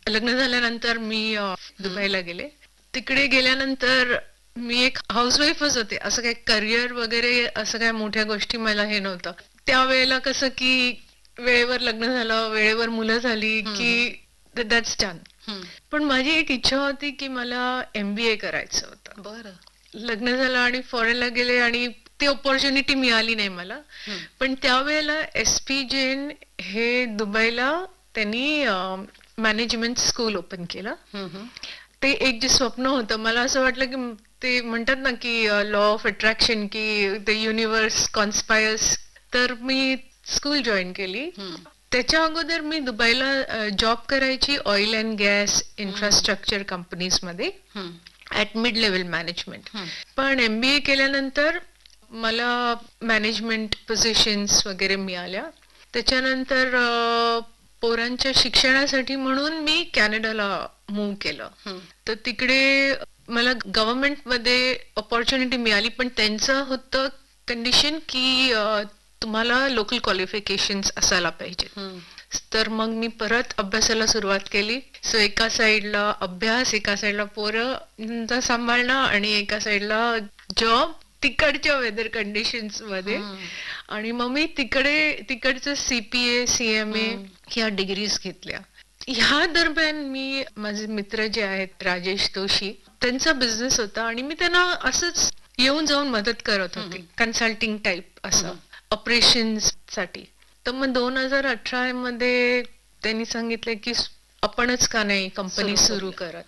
लग्न झाल्यानंतर मी दुबईला गेले. तिकडे गेल्यानंतर मी एक हाऊसवाईफच होते. असं काही करिअर वगैरे असं काही मोठ्या गोष्टी मला हे नव्हतं. त्यावेळेला कसं की वेळेवर लग्न झालं, वेळेवर मुलं झाली की दॅट्स डन. पण माझी एक इच्छा होती की मला MBA करायचं होतं. बरं. लग्न झालं आणि फॉरेनला गेले आणि ती अपॉर्च्युनिटी मिळाली नाही मला. पण त्यावेळेला SP जैन हे दुबईला त्यांनी मॅनेजमेंट स्कूल ओपन केलं. ते एक जे स्वप्न होतं, मला असं वाटलं की ते म्हणतात ना की लॉ ऑफ अट्रॅक्शन, की ते युनिव्हर्स कॉन्स्पायर्स. तर मी स्कूल जॉईन केली. त्याच्या अगोदर मी दुबईला जॉब करायची oil and gas infrastructure companies मध्ये ऍट मिड लेवल मॅनेजमेंट. पण MBA केल्यानंतर मला मॅनेजमेंट पोझिशन्स वगैरे मिळाल्या. त्याच्यानंतर पोरांच्या शिक्षणासाठी म्हणून मी कॅनडाला मूव्ह केलं. तर तिकडे मला गव्हर्नमेंट मध्ये अपॉर्च्युनिटी मिळाली, पण त्यांचं होतं कंडिशन की तुम्हाला लोकल क्वालिफिकेशन्स असायला पाहिजे. तर मग मी परत अभ्यासाला सुरुवात केली. सो एका साइडला अभ्यास, एका साइडला पोरं सांभाळणं आणि एका साइडला जॉब तिकडच्या वेदर कंडिशन्स मध्ये. आणि मग मी तिकडचं CPA CMA ह्या डिग्रीज घेतल्या. ह्या दरम्यान मी माझे मित्र जे आहेत राजेश जोशी, त्यांचा बिझनेस होता आणि मी त्यांना असंच येऊन जाऊन मदत करत होते, कन्सल्टिंग टाईप असं ऑपरेशन्स साठी. तर मग 2018 मध्ये त्यांनी सांगितलं की आपणच का नाही कंपनी सुरू करत.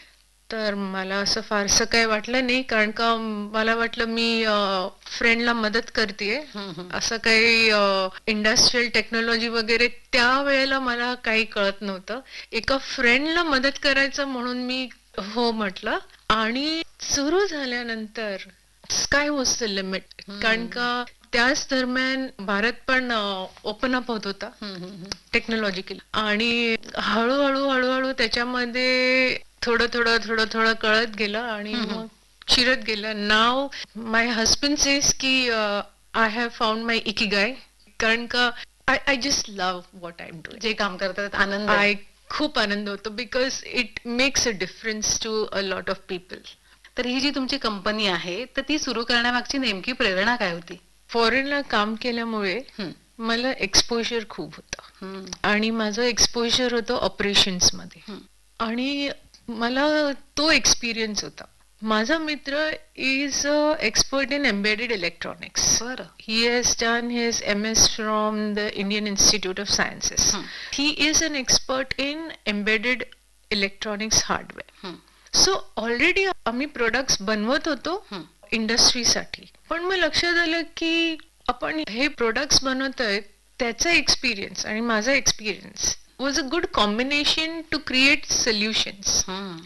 तर मला असं फारसं काही वाटलं नाही, कारण का मला वाटलं मी फ्रेंडला मदत करतेय. असं काही इंडस्ट्रियल टेक्नॉलॉजी वगैरे त्यावेळेला मला काही कळत नव्हतं. एका फ्रेंडला मदत करायचं म्हणून मी हो म्हटलं. आणि सुरू झाल्यानंतर स्काय वॉज द लिमिट, कारण का त्याच दरम्यान भारत पण ओपन अप होत होता टेक्नॉलॉजिकली. आणि हळूहळू त्याच्यामध्ये थोडं थोडं कळत गेलं आणि मग शिरत गेलं. नाव माय हस्बंड सेज की I have found my ikigai, कारण का I just love what I am doing. जे काम करतात आनंद खूप आनंद होतो, because it makes a difference to a lot of people. तर ही जी तुमची कंपनी आहे तर ती सुरू करण्यामागची नेमकी प्रेरणा काय होती? फॉरेनला काम केल्यामुळे मला एक्सपोजर खूप होतं आणि माझं एक्सपोजर होतं ऑपरेशन्स मध्ये. आणि मला तो एक्सपिरियन्स होता. माझा मित्र is expert in embedded electronics. He has done his MS from the Indian institute of sciences. He is an expert in embedded electronics hardware. So already आम्ही प्रोडक्ट्स बनवत होतो इंडस्ट्रीसाठी. पण मग लक्षात आलं की आपण हे प्रोडक्ट्स बनवतोय, त्याचा एक्सपिरियन्स आणि माझा experience was a good combination to create solutions,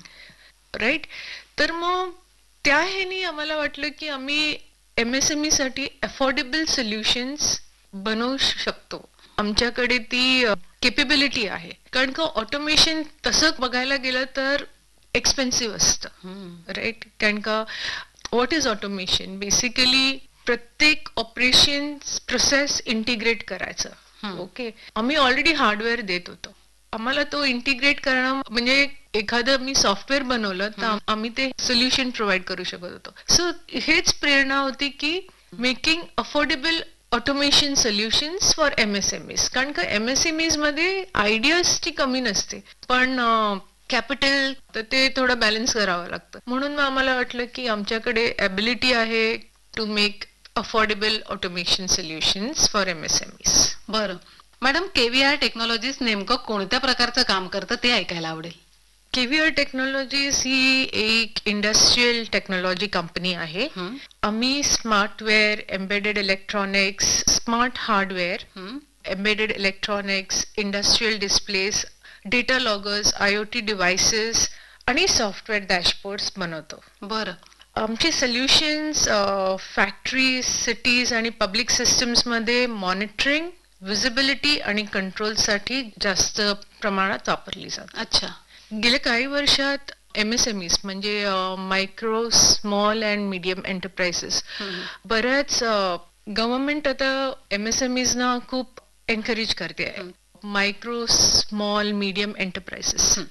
right. तर मग त्या ह्यानी आम्हाला वाटलं की आम्ही MSME साठी अफोर्डेबल सोल्युशन्स बनवू शकतो. आमच्याकडे ती केपेबिलिटी आहे, कारण का ऑटोमेशन तसं बघायला गेलं तर एक्सपेन्सिव्ह असतं, राईट. कारण का व्हॉट इज ऑटोमेशन? बेसिकली प्रत्येक ऑपरेशन प्रोसेस इंटिग्रेट करायचं. ओके, आम्ही ऑलरेडी हार्डवेअर देत होतो. आम्हाला तो इंटिग्रेट करणं म्हणजे एखादं मी सॉफ्टवेअर बनवलं तर आम्ही ते सोल्युशन प्रोव्हाइड करू शकत होतो. सो हेच प्रेरणा होती की making affordable automation solutions for MSMEs. कारण का MSMEs मध्ये आयडियाजची कमी नसते, पण कॅपिटल तर ते थोडं बॅलन्स करावं लागतं. म्हणून आम्हाला वाटलं की आमच्याकडे ॲबिलिटी आहे to make affordable automation solutions for MSMEs. बरं मॅडम, KVR टेक्नॉलॉजीज नेमकं कोणत्या प्रकारचं काम करतं ते ऐकायला आवडेल. KVR टेक्नॉलॉजीज ही एक इंडस्ट्रियल टेक्नॉलॉजी कंपनी आहे. आम्ही स्मार्टवेअर, embedded electronics, smart hardware, embedded electronics, industrial displace, data loggers, IoT devices आणि सॉफ्टवेअर डॅशबोर्ड्स बनवतो. बरं. आमचे सोल्युशन्स फॅक्टरीज, सिटीज आणि पब्लिक सिस्टम्स मध्ये मॉनिटरिंग, विजिबिलिटी आणि कंट्रोल साठी जास्त प्रमाणात वापरली जातात. अच्छा. गेल्या काही वर्षात MSMEs म्हणजे micro, small and medium enterprises, बऱ्याच गव्हर्नमेंट आता MSMEs ना खूप एनकरेज करते आहे. Micro, small, medium enterprises